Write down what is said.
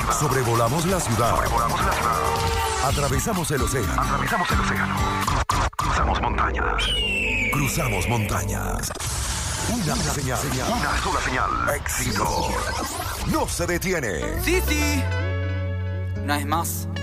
Sobrevolamos la ciudad. Atravesamos el océano. Cruzamos montañas. Cruzamos montañas. Una señal. Una sola señal. Éxito. No se detiene. Sí. Una vez más.